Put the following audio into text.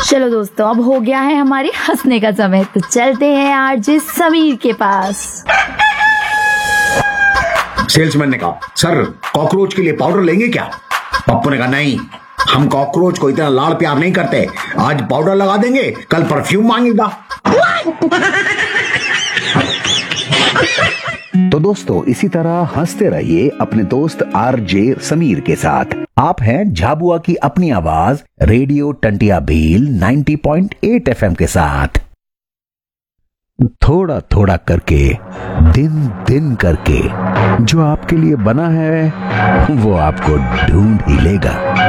चलो दोस्तों, अब हो गया है हमारे हंसने का समय, तो चलते हैं आरजे समीर के पास। सेल्समैन ने कहा, सर कॉकरोच के लिए पाउडर लेंगे क्या? पप्पू ने कहा, नहीं, हम कॉकरोच को इतना लाड़ प्यार नहीं करते। आज पाउडर लगा देंगे, कल परफ्यूम मांगेगा। तो दोस्तों, इसी तरह हंसते रहिए अपने दोस्त आरजे समीर के साथ। आप हैं झाबुआ की अपनी आवाज रेडियो टंटिया भील 90.8 FM के साथ। थोड़ा थोड़ा करके, दिन दिन करके, जो आपके लिए बना है वो आपको ढूंढ ही लेगा।